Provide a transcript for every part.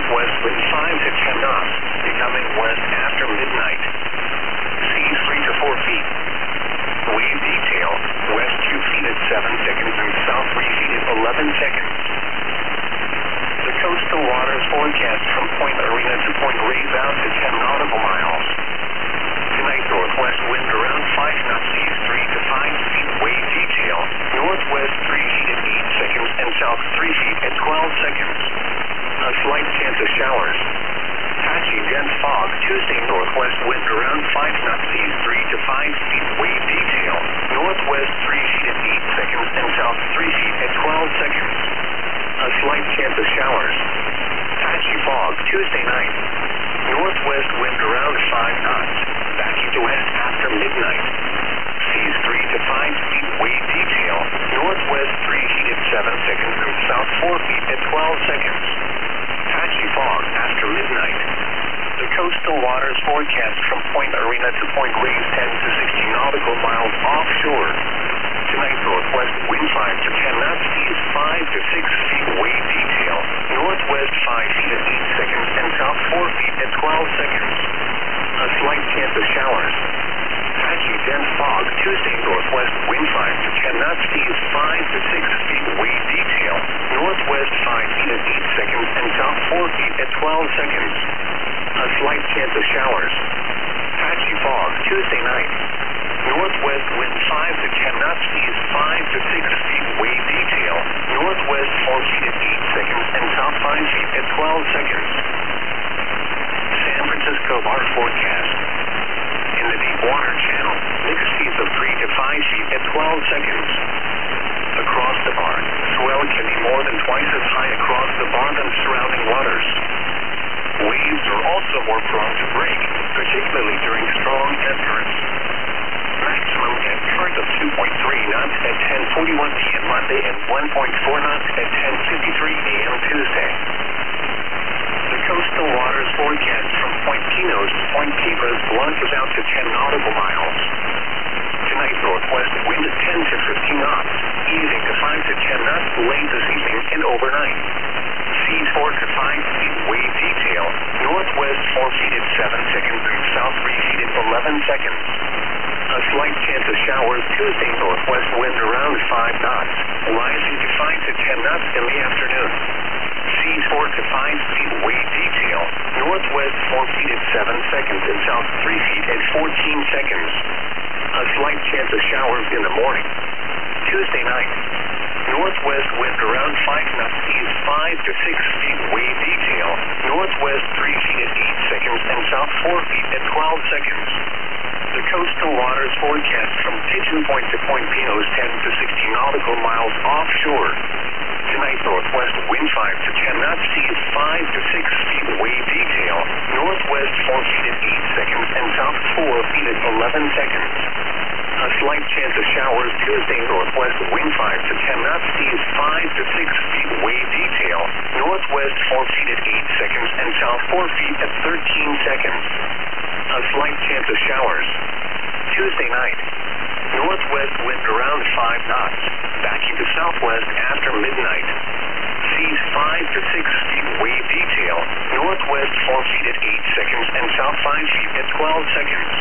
northwest wind 5 to 10 knots, becoming west after midnight. Seas 3 to 4 feet. Wave detail, west 2 feet at 7 seconds and south 3 feet at 11 seconds. The coastal waters forecast from Point Arena to Point Reyes out to 10 nautical miles. Tonight, northwest wind around 5 knots, seas 3 to 5 feet. Wave detail, northwest 3 feet at 8 seconds and south 3 feet at 12 seconds. A slight chance of showers. Patchy dense fog. Tuesday, northwest wind around 5 knots, seas 3 to 5 feet. Wave detail, northwest 3 feet at 8 seconds and south 3 feet at 12 seconds. A slight chance of showers. Patchy fog. Tuesday night. Northwest wind around 5 knots. Backing to west after midnight. Seas 3 to 5 feet. Wave detail, northwest 3 feet at 7 seconds and south 4 feet at 12 seconds. Patchy fog after midnight. The coastal waters forecast from Point Arena to Point Reyes 10 to 60 nautical miles offshore. Tonight, northwest wind 5 to 10 knots, seas 5 to 6 feet. Wave detail, northwest 5 feet at 8 seconds and south 4 feet at 12 seconds. A slight chance of showers. Patchy dense fog. Tuesday, northwest wind 5 to 10 knots, seas 5 to 6 feet. Wave detail, northwest 5 feet at 8 seconds and south 4 feet at 12 seconds. A slight chance of showers. Patchy fog. Tuesday night. Northwest wind 5 to 10 knots, seas 5 to 6 feet. Wave detail, northwest 4 feet at 8 seconds and south 5 feet at 12 seconds. San Francisco bar forecast. In the deep water channel, mixed seas of 3 to 5 feet at 12 seconds. Across the bar, swell can be more than twice as high across the bar than surrounding waters. Waves are also more prone to break, particularly during strong ebb currents. Maximum ebb current of 2.3 knots at 10:41 p.m. Monday and 1.4 knots at 10:53 a.m. Tuesday. The coastal waters forecast from Point Pinos to Point Cabras launches out to 10 nautical miles. Tonight, northwest wind 10 to 15 knots, easing to 5 to 10 knots late this evening and overnight. Seas 4 to 5 feet. Wave detail, northwest 4 feet at 7 seconds and south 3 feet at 11 seconds. A slight chance of showers. Tuesday, northwest wind around 5 knots, rising to 5 to 10 knots in the afternoon. Seas 4 to 5 feet. Wave detail, northwest 4 feet at 7 seconds and south 3 feet at 14 seconds. A slight chance of showers in the morning. Tuesday night. Northwest wind around 5 knots, seas 5 to 6 feet. Wave detail, northwest 3 feet at 8 seconds and south 4 feet at 12 seconds. The coastal waters forecast from Pigeon Point to Point Pinos 10 to 60 nautical miles offshore. Tonight, northwest wind 5 to 10 knots, seas 5 to 6 feet. Wave detail, northwest 4 feet at 8 seconds and south 4 feet at 11 seconds. A slight chance of showers. Tuesday, northwest wind 5 to 10 knots, seas 5 to 6 feet. Wave detail, northwest 4 feet at 8 seconds and south 4 feet at 13 seconds. A slight chance of showers. Tuesday night. Northwest wind around 5 knots, backing to southwest after midnight. Seas 5 to 6 feet. Wave detail, northwest 4 feet at 8 seconds and south 5 feet at 12 seconds.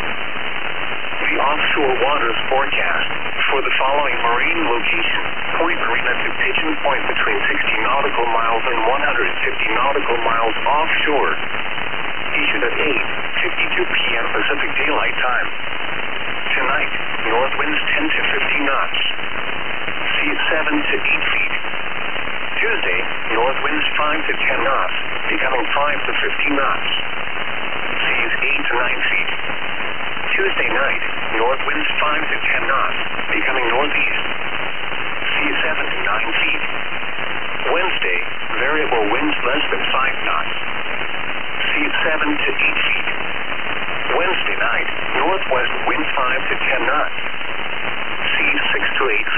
The offshore waters forecast for the following marine location: Point Arena to Pigeon Point between 60 nautical miles and 150 nautical miles offshore. Issued at 8:52 p.m. Pacific Daylight Time. Tonight, north winds 10 to 15 knots. Seas 7 to 8 feet. Tuesday, north winds 5 to 10 knots, becoming 5 to 15 knots. Seas 8 to 9 feet. Tuesday night, north winds 5 to 10 knots, becoming northeast. Seas 7 to 9 feet. Wednesday, variable winds less than 5 knots. Seas 7 to 8 feet. Wednesday night, northwest wind 5 to 10 knots. Seas 6 to 8